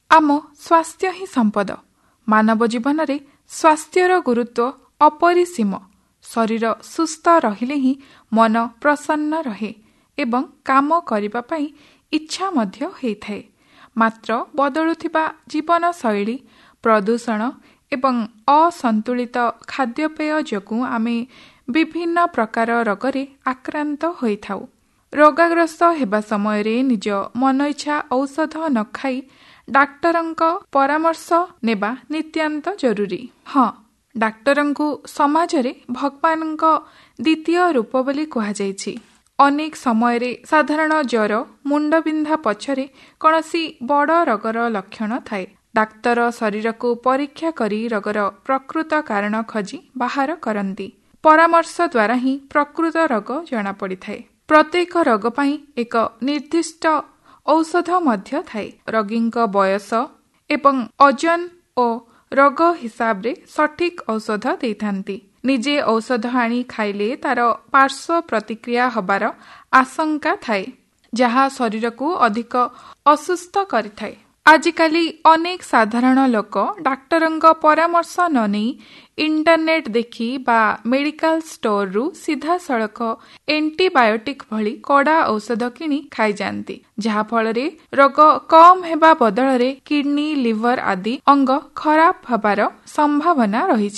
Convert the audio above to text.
आम स्वास्थ्य ही संपद। मानव जीवन रे स्वास्थ्यर गुरुत्व अपरिसीम। शरीर सुस्थ रहिले ही मन प्रसन्न रहे एवं काम करिबा पई इच्छा मध्य होइथाए। मात्र बदलुथिबा जीवन शैली, प्रदूषण एवं असंतुलित खाद्यपेय जोगु आमे विभिन्न प्रकार रोगरे आक्रांत होइथाउ। रोगाग्रस्त हेबा समय रे निज मन इच्छा औषध न खाई डाक्टरंक परामर्श नेबा नित्यांत जरूरी। हाँ, डाक्टरंकु समाज रे भगवानंक द्वितीय रूप बोली कहा जायछि। अनेक समय रे साधारण ज्वर, मुंडबिंधा पछरे कौनसी बड़ रोगर लक्षण थाए। डाक्तर शरीर को परीक्षा करी रोगर प्रकृत कारण खोजी बाहर करती। परामर्श द्वारा ही प्रकृत रोग जना पड़ी थाए। प्रत्येक रोग पई एक निर्दिष्ट औषध मध्य थाए। रोगींक बयस एवं ओजन और रोग हिसाब रे सठिक औषध देथांती। निजे औषध आनी खाइले तार पार्श्व प्रतिक्रिया हबार आशंका थाए, जहा शरीर को अधिक असुस्थ करिथाए। आजिकाली अनेक साधारण लोक डाक्टरंक परामर्श न नहीं इंटरनेट देखी बा मेडिकल स्टोर रु सीधा सड़क एंटीबायोटिक भली कड़ा औषध किनी खाई जानती, जहा फल रे रोग कम हेबा बदल रे किडनी, लिवर आदि अंग खराब हबार संभावना रही।